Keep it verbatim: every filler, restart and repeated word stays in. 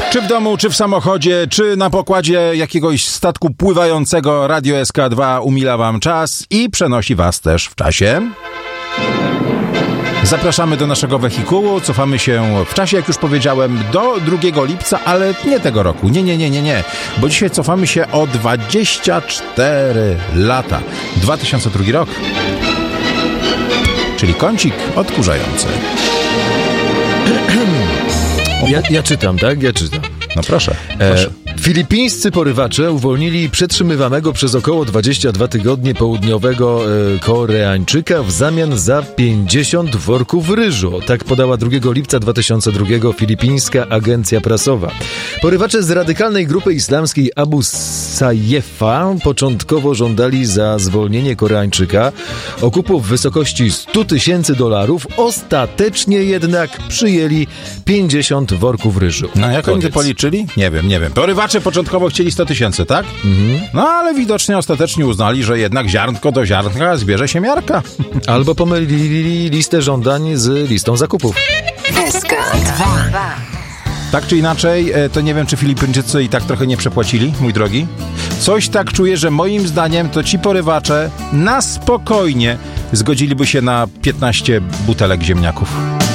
Czy w domu, czy w samochodzie, czy na pokładzie jakiegoś statku pływającego, Radio S K dwa umila wam czas i przenosi was też w czasie. Zapraszamy do naszego wehikułu, cofamy się w czasie, jak już powiedziałem, do drugiego lipca, ale nie tego roku. Nie, nie, nie, nie, nie. Bo dzisiaj cofamy się o dwadzieścia cztery lata. dwa tysiące drugi rok. Czyli kącik odkurzający. Ja, ja czytam, tak? Ja czytam. No proszę, proszę. E, filipińscy porywacze uwolnili przetrzymywanego przez około dwadzieścia dwa tygodnie południowego e, Koreańczyka w zamian za pięćdziesiąt worków ryżu. Tak podała drugiego lipca dwa tysiące drugiego filipińska agencja prasowa. Porywacze z radykalnej grupy islamskiej Abu Sayyefa początkowo żądali za zwolnienie Koreańczyka okupu w wysokości sto tysięcy dolarów. Ostatecznie jednak przyjęli pięćdziesiąt worków ryżu. No jak oni to policzyli? Nie wiem, nie wiem. Porywacze początkowo chcieli sto tysięcy, tak? Mhm. No ale widocznie ostatecznie uznali, że jednak ziarnko do ziarnka zbierze się miarka. Albo pomylili listę żądań z listą zakupów. S K dwa. Tak czy inaczej, to nie wiem, czy Filipińczycy i tak trochę nie przepłacili, mój drogi. Coś tak czuję, że moim zdaniem to ci porywacze na spokojnie zgodziliby się na piętnaście butelek ziemniaków.